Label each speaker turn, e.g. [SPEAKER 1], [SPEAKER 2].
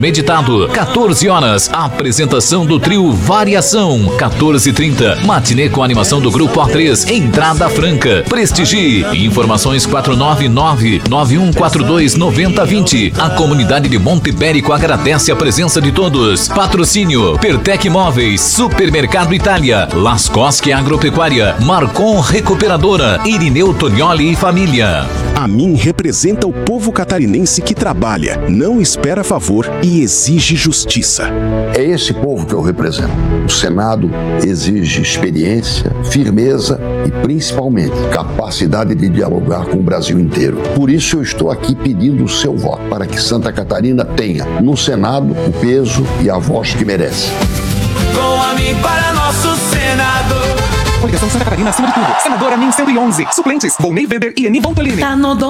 [SPEAKER 1] Meditado, 14 horas, apresentação do trio Variação, 14h30, matinê com animação do Grupo A3, entrada franca, prestigie, informações 499-9142-9020, a comunidade de Monte Ibérico agradece a presença de todos, patrocínio, Pertec Móveis, Supermercado Itália, Las Cosque Agropecuária, Marcon Recuperadora, Irineu Tonioli e família.
[SPEAKER 2] A mim representa o povo catarinense que trabalha, não espera favor e exige justiça.
[SPEAKER 3] É esse povo que eu represento. O Senado exige experiência, firmeza e, principalmente, capacidade de dialogar com o Brasil inteiro. Por isso eu estou aqui pedindo o seu voto, para que Santa Catarina tenha, no Senado, o peso e a voz que merece.
[SPEAKER 4] Com a mim para nosso Senado.
[SPEAKER 5] Coligação Santa Catarina acima de tudo. Senadora MIN 111. Suplentes: Volney Weber e Eni Voltolini.
[SPEAKER 6] Tá no